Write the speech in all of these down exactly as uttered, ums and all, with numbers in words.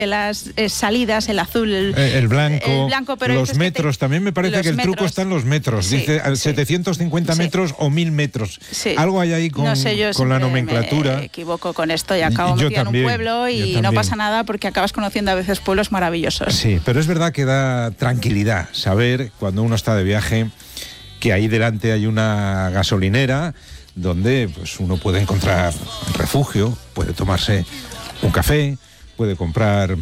las eh, salidas, el azul, el, el blanco, el blanco pero los metros. Te... También me parece que el metros. truco está en los metros. Sí, Dice sí. setecientos cincuenta sí. metros o mil metros. Sí. Algo hay ahí con, no sé, yo con la nomenclatura. Me equivoco con esto y acabo metido en un pueblo y no pasa nada porque acabas conociendo a veces pueblos maravillosos. Sí, pero es verdad que da tranquilidad saber cuando uno está de viaje que ahí delante hay una gasolinera donde pues, uno puede encontrar refugio, puede tomarse un café, puede comprar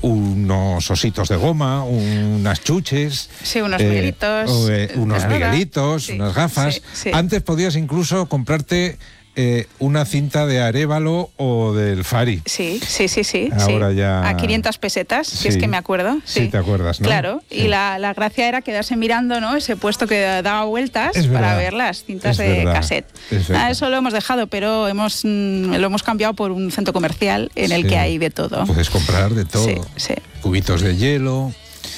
unos ositos de goma, unas chuches, sí, unos eh, miguelitos, o, eh, unos miguelitos, sí, unas gafas. Sí, sí. Antes podías incluso comprarte eh, una cinta de Arévalo o del Fari. Sí, sí, sí, sí. Ahora sí. ya... A quinientas pesetas, sí. si es que me acuerdo. Sí, sí te acuerdas, ¿no? Claro, sí. y la, la gracia era quedarse mirando, ¿no? Ese puesto que daba vueltas para ver las cintas es de verdad. cassette. Ah, eso lo hemos dejado, pero hemos mm, lo hemos cambiado por un centro comercial en el sí. que hay de todo. Puedes comprar de todo. Sí, sí. Cubitos de hielo,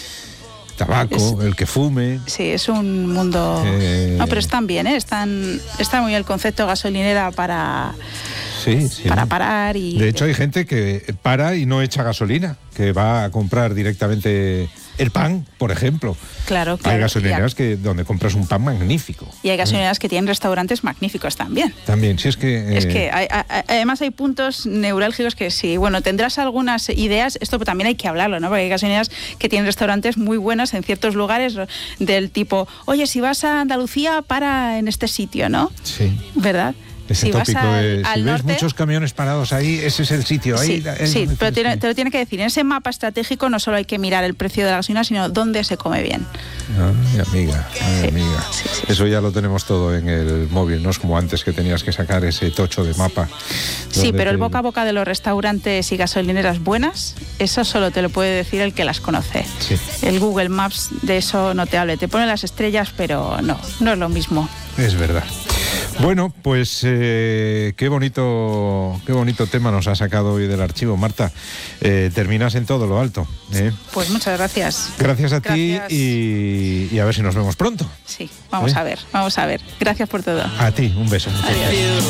tabaco, es, el que fume. Sí, es un mundo... Eh... No, pero están bien, ¿eh? Están, está muy bien el concepto gasolinera para... Sí, sí. Para parar y... De hecho, hay gente que para y no echa gasolina, que va a comprar directamente el pan, por ejemplo. Claro, claro. Hay gasolineras que, donde compras un pan magnífico. Y hay gasolineras que tienen restaurantes magníficos también. También, si es que... Eh... Es que hay, hay, además hay puntos neurálgicos que sí, bueno, tendrás algunas ideas, esto también hay que hablarlo, ¿no? Porque hay gasolineras que tienen restaurantes muy buenos en ciertos lugares del tipo, oye, si vas a Andalucía, para en este sitio, ¿no? Sí. ¿Verdad? Ese si tópico vas al, de, al si norte, ves muchos camiones parados ahí, ese es el sitio. Ahí, sí, ahí sí pero tiene, te, te lo tiene que decir. En ese mapa estratégico no solo hay que mirar el precio de la gasolina, sino dónde se come bien. Ay, amiga, ay, sí, amiga. Sí, sí, Eso ya lo tenemos todo en el móvil, no es como antes que tenías que sacar ese tocho de mapa. Sí, pero te... el boca a boca de los restaurantes y gasolineras buenas, eso solo te lo puede decir el que las conoce. Sí. El Google Maps de eso no te hable. Te pone las estrellas, pero no, no es lo mismo. Es verdad. Bueno, pues eh, qué bonito qué bonito tema nos ha sacado hoy del archivo, Marta. Eh, terminas en todo lo alto. ¿eh? Pues muchas gracias. Gracias a gracias. ti y, y a ver si nos vemos pronto. Sí, vamos ¿Eh? a ver, vamos a ver. Gracias por todo. A ti, un beso. Adiós.